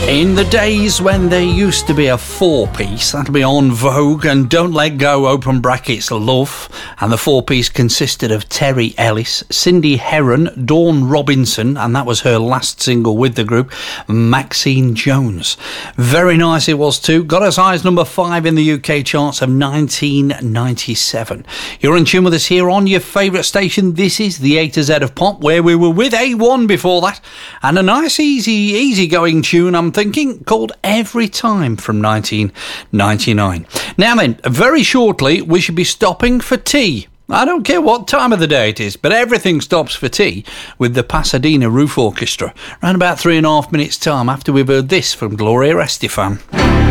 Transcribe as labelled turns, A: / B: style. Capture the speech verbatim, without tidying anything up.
A: In the days when there used to be a four-piece, that'll be En Vogue and Don't Let Go, open brackets, Love, and the four-piece consisted of Terry Ellis, Cindy Herron, Dawn Robinson, and that was her last single with the group, Maxine Jones. Very nice it was too. Got as high as number five in the U K charts of nineteen ninety-seven. You're in tune with us here on your favourite station. This is the A to Z of Pop, where we were with A one before that, and a nice, easy, easy-going tune, I'm thinking, called Every Time from nineteen ninety-nine. Now then, very shortly, we should be stopping for tea. I don't care what time of the day it is, but everything stops for tea with the Pasadena Roof Orchestra. Around about three and a half minutes' time after we've heard this from Gloria Estefan.